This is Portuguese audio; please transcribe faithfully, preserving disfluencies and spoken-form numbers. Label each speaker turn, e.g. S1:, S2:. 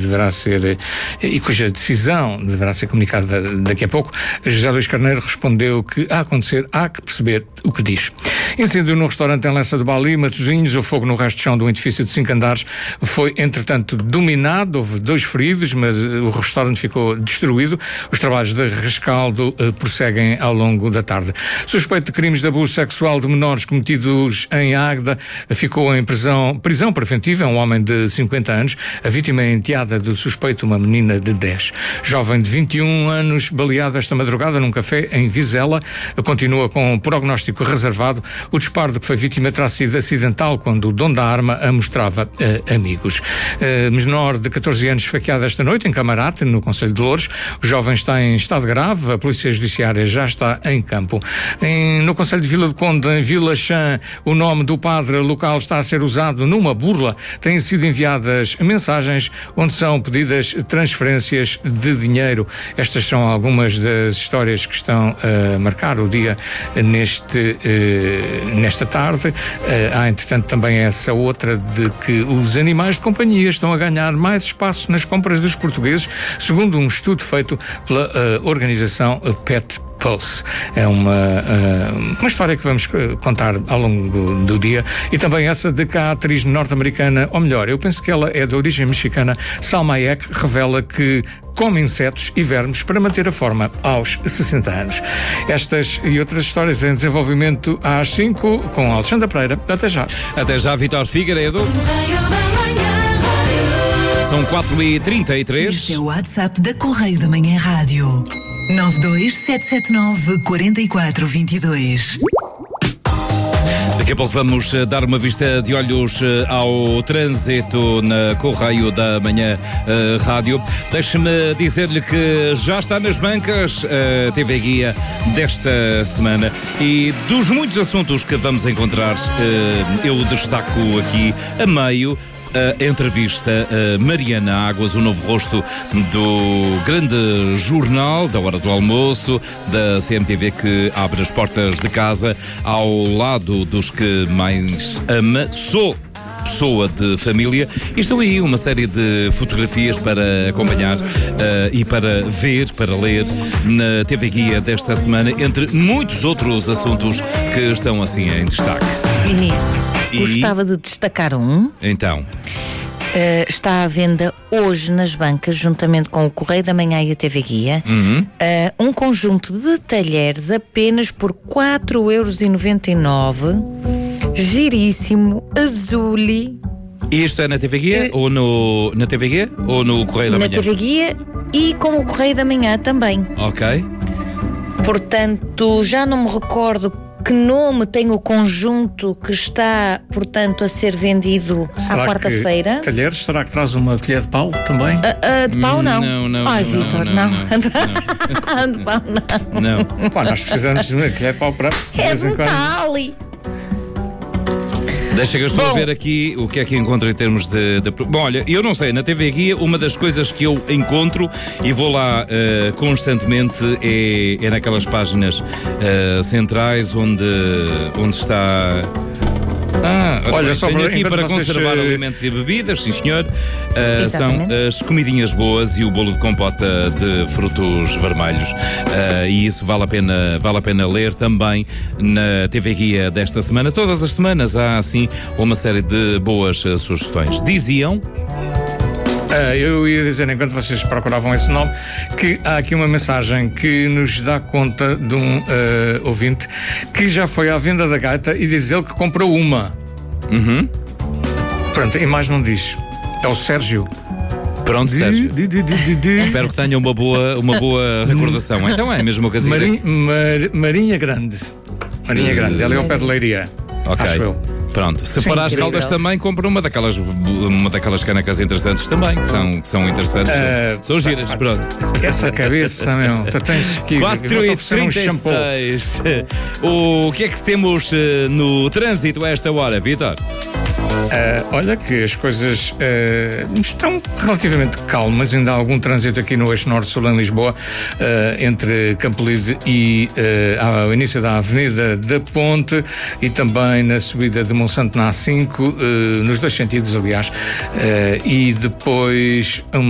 S1: deverá ser, e cuja decisão deverá ser comunicada daqui a pouco, José Luís Carneiro respondeu que a acontecer há que perceber o que diz. Incêndio no restaurante em Lessa do Bali, Matosinhos. O fogo no resto de chão de um edifício de cinco andares foi, entretanto, dominado. Houve dois feridos, mas o restaurante ficou destruído. Os trabalhos de rescaldo uh, prosseguem ao longo da tarde. Suspeito de crimes de abuso sexual de menores cometidos em Águeda ficou em prisão, prisão preventiva. É um homem de cinquenta anos. A vítima é enteada do suspeito, uma menina de dez. Jovem de vinte e um anos, baleado esta madrugada num café em Vizela. Continua com um prognóstico reservado. O disparo de que foi vítima terá sido acidental quando o dono da arma a mostrava a amigos. Uh, menor de catorze anos esfaqueado esta noite em Camarate, no concelho de Louros. O jovem está em estado grave. A polícia judiciária já está em campo. Em, no concelho de Vila do Conde, em Vila Chã, o nome do padre local está a ser usado numa burla. Têm sido enviadas mensagens onde são pedidas transferências de dinheiro. Estas são algumas das histórias que estão a marcar o dia neste, eh, nesta tarde. Eh, há, entretanto, também essa outra de que os animais de companhia estão a ganhar mais espaço nas compras dos portugueses, segundo um estudo feito pela uh, organização Pet Pulse. É uma, uh, uma história que vamos contar ao longo do dia, e também essa de que a atriz norte-americana, ou melhor, eu penso que ela é de origem mexicana, Salma Hayek, revela que come insetos e vermes para manter a forma aos sessenta anos. Estas e outras histórias em desenvolvimento às cinco com Alexandra Pereira. Até já.
S2: Até já, Vítor Figueiredo. São quatro e trinta e três.
S3: Este é o WhatsApp da Correio da Manhã Rádio. nove dois sete sete nove quatro quatro dois dois.
S2: Daqui a pouco vamos uh, dar uma vista de olhos uh, ao trânsito na Correio da Manhã uh, Rádio. Deixe-me dizer-lhe que já está nas bancas a uh, T V Guia desta semana, e dos muitos assuntos que vamos encontrar, uh, eu destaco aqui a meio a entrevista a Mariana Águas, o novo rosto do grande jornal da hora do almoço da C M T V, que abre as portas de casa ao lado dos que mais ama. Sou pessoa de família, e estão aí uma série de fotografias para acompanhar uh, e para ver, para ler na T V Guia desta semana, entre muitos outros assuntos que estão assim em destaque.
S4: E, e... gostava de destacar um.
S2: Então.
S4: Uh, está à venda hoje nas bancas, juntamente com o Correio da Manhã e a T V Guia,
S2: uhum.
S4: uh, um conjunto de talheres apenas por quatro euros e noventa e nove. Giríssimo, azuli.
S2: E isto é na T V Guia uh, ou no, na T V Guia ou no Correio da
S4: na
S2: Manhã?
S4: Na T V Guia e com o Correio da Manhã também.
S2: Ok.
S4: Portanto, já não me recordo que nome tem o conjunto que está, portanto, a ser vendido será à quarta-feira.
S1: Talheres? Será que traz uma colher de pau também?
S4: Uh, uh, de pau não.
S2: Não, não.
S4: Ai,
S2: não,
S4: Vítor,
S2: não.
S4: não.
S2: não.
S4: De pau não.
S2: Não.
S1: Pá, nós precisamos de uma colher de pau para.
S4: É metal.
S2: Deixa que eu estou
S4: Bom.
S2: a ver aqui o que é que encontro em termos de, de... Bom, olha, eu não sei, na T V Guia uma das coisas que eu encontro e vou lá uh, constantemente é, é naquelas páginas uh, centrais onde, onde está... Ah, olha, bem, só tenho para, aqui para conservar vocês... alimentos e bebidas, sim senhor. Uh, são as comidinhas boas e o bolo de compota de frutos vermelhos. Uh, e isso vale a pena, vale a pena ler também na T V Guia desta semana. Todas as semanas há assim uma série de boas uh, sugestões. Diziam...
S1: Uh, eu ia dizer, enquanto vocês procuravam esse nome, que há aqui uma mensagem que nos dá conta de um uh, ouvinte que já foi à venda da gaita e diz ele que comprou uma.
S2: Uhum.
S1: Pronto, e mais não diz. É o Sérgio.
S2: Pronto, Sérgio. Di, di, di, di. Espero que tenha uma boa, uma boa recordação. Então é a mesma ocasião.
S1: Marinha, Mar, Marinha Grande. Marinha uh, Grande, ali ao pé de Leiria.
S2: Ok.
S1: Acho eu.
S2: Pronto, se Sim, for às Caldas também, compra uma daquelas, uma daquelas canecas interessantes também, que são, que são interessantes. Uh, são giras, pá, pronto.
S1: Essa cabeça, meu, tu tens que ir.
S2: quatro e trinta e seis. O que é que temos uh, no trânsito a esta hora, Vítor?
S1: Uh, olha que as coisas uh, estão relativamente calmas, ainda há algum trânsito aqui no eixo norte-sul em Lisboa, uh, entre Campolide e uh, ao início da Avenida da Ponte, e também na subida de Monsanto na A cinco, uh, nos dois sentidos, aliás, uh, e depois um